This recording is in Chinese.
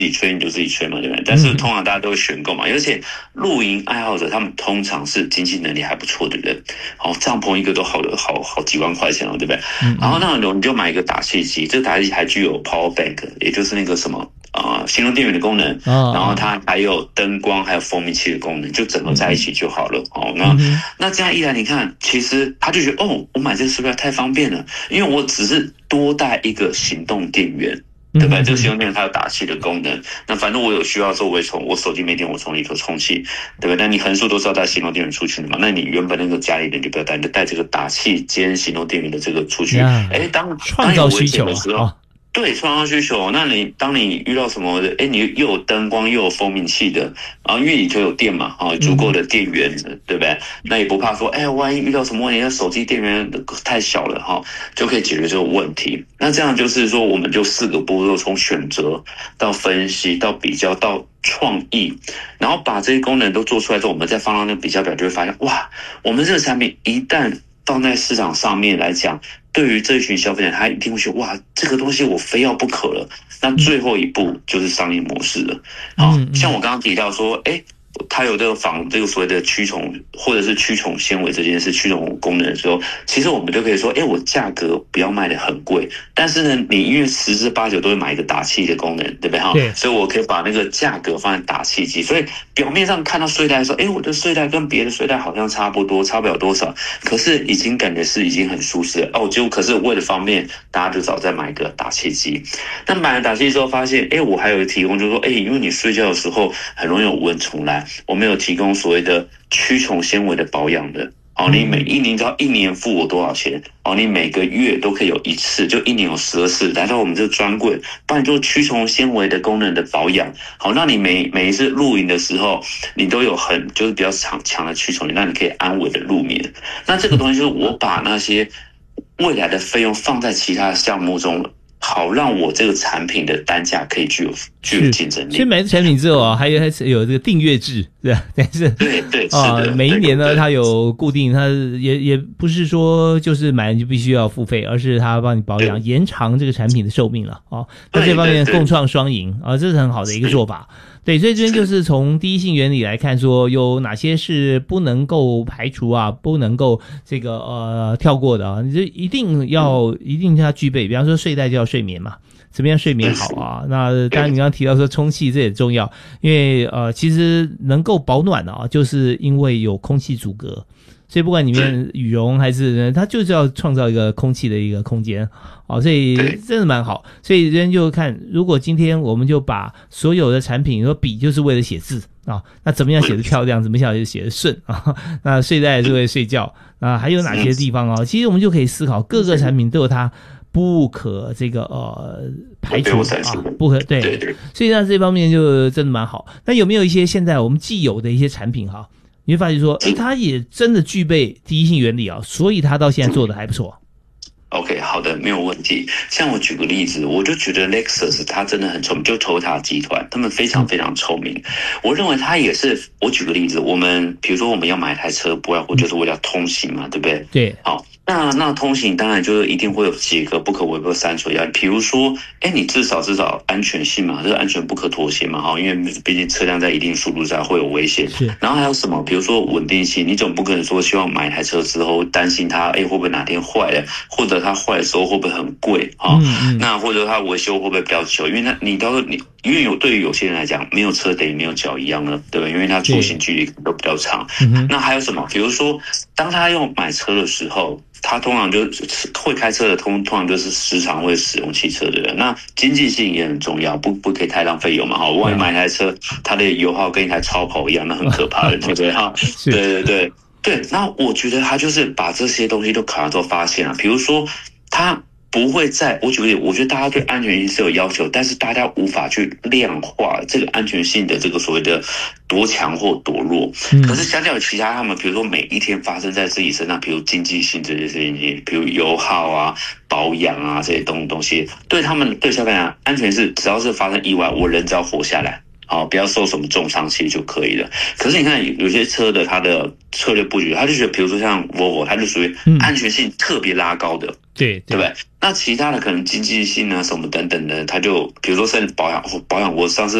己吹你就自己吹嘛，对不对？但是通常大家都会选购嘛，而且露营爱好者他们通常是经济能力还不错的人，好，帐篷一个都好几万块钱了，对不对？然后那你就买一个打气机，这个打气机还具有 power bank， 也就是那个什么行动电源的功能，然后它还有灯光还有蜂蜜器的功能，就整合在一起就好了。好，那这样一来，你看，其实他就觉得我买这个是不是太方便了？因为我只是多带一个行动电源。对不对？这个行动电源它有打气的功能，那反正我有需要的时候，我手机没电，我从里头充气，对不对？那你横竖都是要带行动电源出去的嘛？那你原本那个家里人就不要带，你就带这个打气兼行动电源的这个出去。当有危险的时候。对，创造需求。那当你遇到什么的，你又有灯光又有蜂蜜器的，然后因为里头有电嘛，足够的电源，对不对？那也不怕说，万一遇到什么问题，那手机电源太小了就可以解决这个问题。那这样就是说，我们就4个步骤，从选择到分析到比较到创意，然后把这些功能都做出来之后，我们再放到那个比较表，就会发现，哇，我们这个产品一旦放在市场上面来讲，对于这一群消费者，他一定会觉得哇，这个东西我非要不可了。那最后一步就是商业模式了。像我刚刚提到说，它有这个所谓的驱虫或者是驱虫纤维这件事，驱虫功能的时候，其实我们就可以说，我价格不要卖得很贵，但是呢，你因为10之8九都会买一个打气的功能，对不对？对，所以我可以把那个价格放在打气机，所以表面上看到睡袋说，我的睡袋跟别的睡袋好像差不多，差不了多少，可是已经感觉是已经很舒适了可是为了方便，大家就早再买一个打气机。那买了打气机之后发现，我还有提供就是说，因为你睡觉的时候很容易有蚊虫来。我们有提供所谓的驱虫纤维的保养的，你每一年知道1年付我多少钱？你每个月都可以有1次，就1年有12次来到我们这个专柜，帮你做驱虫纤维的功能的保养。好，让你每一次露营的时候，你都有就是比较强的驱虫，让你可以安稳的入眠。那这个东西就是我把那些未来的费用放在其他的项目中。好让我这个产品的单价可以具有竞争力。所以买产品之后还有这个订阅制，对吧？但是对是的， 每一年呢，它有固定，它也不是说就是买就必须要付费，而是它帮你保养，延长这个产品的寿命了那这方面共创双赢这是很好的一个做法。对，所以这边就是从第一性原理来看，说有哪些是不能够排除不能够这个跳过的你就一定要具备，比方说睡袋就要睡眠嘛，怎么样睡眠好那当然你刚刚提到说充气这也重要，因为其实能够保暖就是因为有空气阻隔。所以不管里面羽绒还是它就是要创造一个空气的一个空间所以真的蛮好。所以人就看，如果今天我们就把所有的产品，说笔就是为了写字那怎么样写得漂亮，怎么样写得顺那睡袋是为了睡觉还有哪些地方其实我们就可以思考，各个产品都有它不可这个排除不可对，所以那这方面就真的蛮好。那有没有一些现在我们既有的一些产品你会发现说它也真的具备第一性原理所以它到现在做的还不错。 OK， 好的，没有问题。像我举个例子，我就觉得 Lexus 它真的很聪明，就 Toyota 集团，他们非常非常聪明。我认为它也是，我举个例子，比如说我们要买一台车，不外乎就是为了通行嘛，对不对？ 对。 好，那通行当然就是一定会有几个不可违背3条要点，比如说，你至少安全性嘛，这个安全不可妥协嘛，因为毕竟车辆在一定速度下会有危险。 是。 然后还有什么？比如说稳定性，你总不可能说希望买台车之后担心它，会不会哪天坏了，或者它坏的时候会不会很贵那或者它维修会不会比较久？因为因为对于有些人来讲，没有车等于没有脚一样了，对吧？因为它出行距离都比较长。那还有什么？比如说，当他要买车的时候，他通常就会开车的，通常就是时常会使用汽车的人。那经济性也很重要，不可以太浪费油嘛。万一买一台车，它的油耗跟一台超跑一样，那很可怕的，对不对？对，那我觉得他就是把这些东西都考量之后发现比如说他不会我举个例子，我觉得大家对安全性是有要求，但是大家无法去量化这个安全性的这个所谓的多强或多弱。可是相较于其他他们，比如说每一天发生在自己身上，比如经济性这些事情，比如油耗保养这些东西，对他们对消费者安全是只要是发生意外，我人只要活下来好，不要受什么重伤其实就可以了。可是你看有些车的它的策略布局，他就觉得比如说像 Volvo， 它就属于安全性特别拉高的， 对不对？那其他的可能经济性啊什么等等的，它就比如说甚至保养，我上次